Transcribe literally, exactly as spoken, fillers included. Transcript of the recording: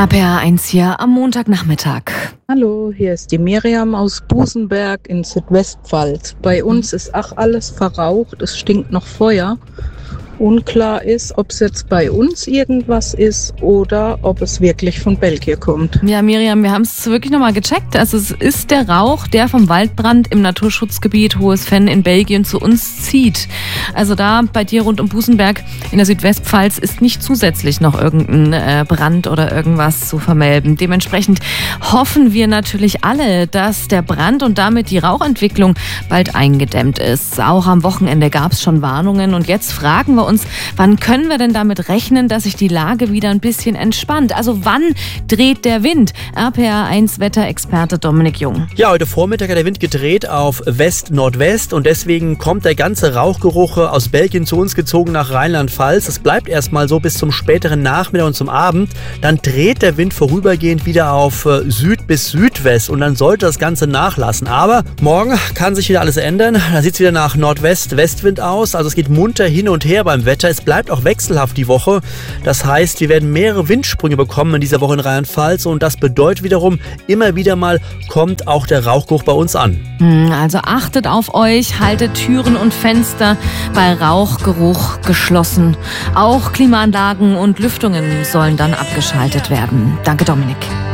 A P H eins hier am Montagnachmittag. Hallo, hier ist die Miriam aus Busenberg in Südwestpfalz. Bei uns ist auch alles verraucht, es stinkt noch Feuer. Unklar ist, ob es jetzt bei uns irgendwas ist oder ob es wirklich von Belgien kommt. Ja, Miriam, wir haben es wirklich nochmal gecheckt. Also es ist der Rauch, der vom Waldbrand im Naturschutzgebiet Hohes Venn in Belgien zu uns zieht. Also da bei dir rund um Busenberg in der Südwestpfalz ist nicht zusätzlich noch irgendein äh, Brand oder irgendwas zu vermelden. Dementsprechend hoffen wir natürlich alle, dass der Brand und damit die Rauchentwicklung bald eingedämmt ist. Auch am Wochenende gab es schon Warnungen und jetzt fragen wir uns, wann können wir denn damit rechnen, dass sich die Lage wieder ein bisschen entspannt? Also wann dreht der Wind? A P H eins Wetterexperte Dominik Jung. Ja, heute Vormittag hat der Wind gedreht auf West-Nordwest und deswegen kommt der ganze Rauchgeruch aus Belgien zu uns gezogen nach Rheinland-Pfalz. Es bleibt erstmal so bis zum späteren Nachmittag und zum Abend. Dann dreht der Wind vorübergehend wieder auf Süd bis Südwest und dann sollte das Ganze nachlassen. Aber morgen kann sich wieder alles ändern. Da sieht es wieder nach Nordwest-Westwind aus. Also es geht munter hin und her beim Wetter. Es bleibt auch wechselhaft die Woche. Das heißt, wir werden mehrere Windsprünge bekommen in dieser Woche in Rheinland-Pfalz und das bedeutet wiederum, immer wieder mal kommt auch der Rauchgeruch bei uns an. Also achtet auf euch, haltet Türen und Fenster bei Rauchgeruch geschlossen. Auch Klimaanlagen und Lüftungen sollen dann abgeschaltet werden. Danke, Dominik.